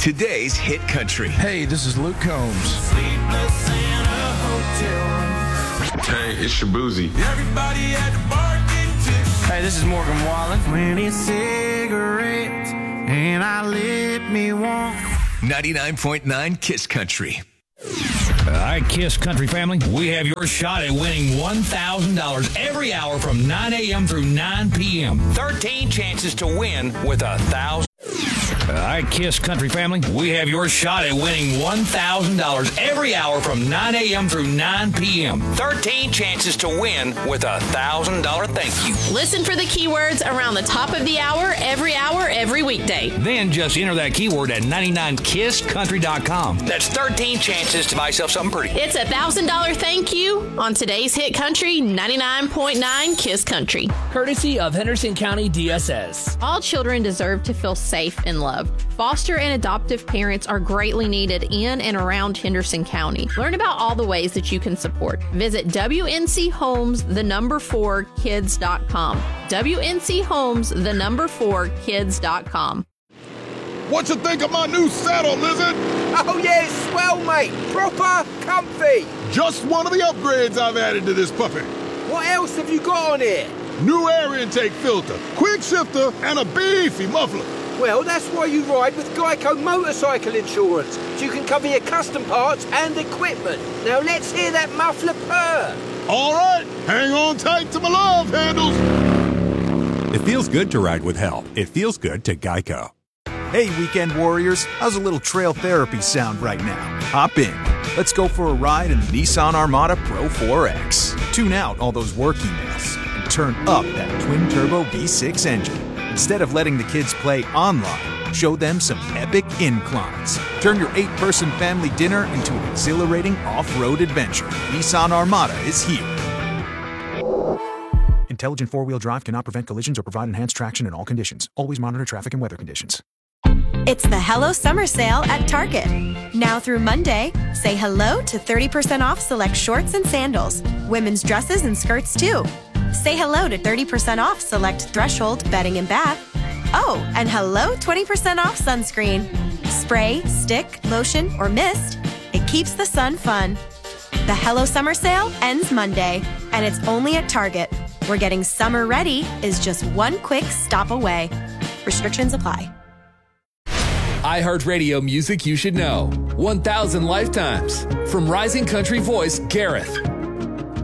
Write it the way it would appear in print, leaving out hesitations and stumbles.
Today's Hit Country. Hey, this is Luke Combs. Hey, it's Shabuzi. Hey, this is Morgan Wallen. 20 cigarettes and I lit me one. 99.9 Kiss Country. All right, Kiss Country family, we have your shot at winning $1,000 every hour from 9 a.m. through 9 p.m. 13 chances to win with $1,000. All right, Kiss Country family, we have your shot at winning $1,000 every hour from 9 a.m. through 9 p.m. 13 chances to win with $1,000 thank you. Listen for the keywords around the top of the hour, every weekday. Then just enter that keyword at 99kisscountry.com. That's 13 chances to buy yourself something pretty. It's $1,000 thank you on today's Hit Country 99.9 Kiss Country. Courtesy of Henderson County DSS. All children deserve to feel safe and loved. Foster and adoptive parents are greatly needed in and around Henderson County. Learn about all the ways that you can support. Visit WNCHomes4Kids.com. WNCHomes4Kids.com. What you think of my new saddle, Lizard? Oh yeah, it's swell, mate. Proper comfy. Just one of the upgrades I've added to this puppy. What else have you got on here? New air intake filter, quick shifter, and a beefy muffler. Well, that's why you ride with Geico Motorcycle Insurance, so you can cover your custom parts and equipment. Now let's hear that muffler purr. All right, hang on tight to my love handles. It feels good to ride with help. It feels good to Geico. Hey, weekend warriors, how's a little trail therapy sound right now? Hop in. Let's go for a ride in the Nissan Armada Pro 4X. Tune out all those work emails and turn up that twin-turbo V6 engine. Instead of letting the kids play online, show them some epic inclines. Turn your 8-person family dinner into an exhilarating off-road adventure. Nissan Armada is here. Intelligent four-wheel drive cannot prevent collisions or provide enhanced traction in all conditions. Always monitor traffic and weather conditions. It's the Hello Summer Sale at Target. Now through Monday, say hello to 30% off select shorts and sandals, women's dresses and skirts too. Say hello to 30% off select Threshold bedding and bath. Oh, and hello 20% off sunscreen. Spray, stick, lotion, or mist. It keeps the sun fun. The Hello Summer Sale ends Monday, and it's only at Target, where getting summer ready is just one quick stop away. Restrictions apply. iHeartRadio music you should know. 1,000 lifetimes. From rising country voice Gareth.